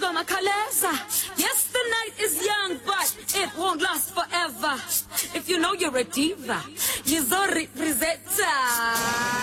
Kaleza. Yes, the night is young, but it won't last forever. If you know you're a diva, you're a representer.